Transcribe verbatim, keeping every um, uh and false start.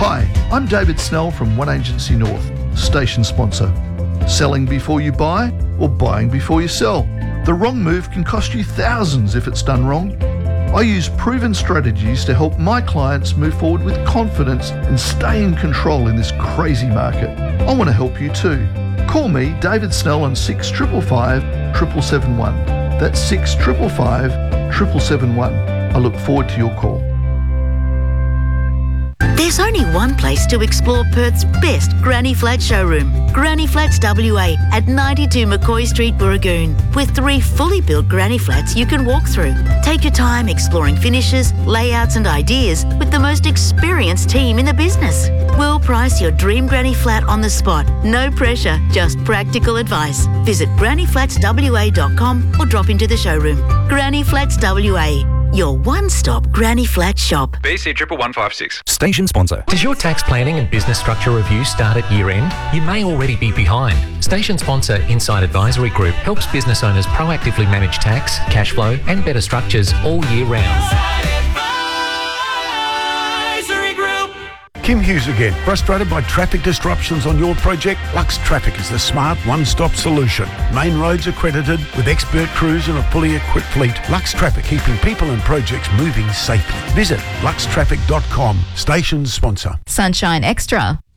Hi, I'm David Snell from One Agency North, station sponsor. Selling before you buy or buying before you sell? The wrong move can cost you thousands if it's done wrong. I use proven strategies to help my clients move forward with confidence and stay in control in this crazy market. I want to help you too. Call me, David Snell, on six five five, seven seven seven one. That's six five five, seven seven seven one. I look forward to your call. There's only one place to explore Perth's best Granny Flat showroom, Granny Flats W A at ninety-two McCoy Street, Burragoon, with three fully built Granny Flats you can walk through. Take your time exploring finishes, layouts and ideas with the most experienced team in the business. We'll price your dream Granny Flat on the spot. No pressure, just practical advice. Visit granny flats w a dot com or drop into the showroom. Granny Flats W A, your one-stop Granny Flat shop. B C one one five six. Station sponsor. Does your tax planning and business structure review start at year end? You may already be behind. Station sponsor Insight Advisory Group helps business owners proactively manage tax, cash flow and better structures all year round. Kim Hughes again. Frustrated by traffic disruptions on your project? Lux Traffic is the smart one-stop solution. Main roads accredited with expert crews and a fully equipped fleet. Lux Traffic, keeping people and projects moving safely. Visit lux traffic dot com. Station sponsor. Sunshine Extra.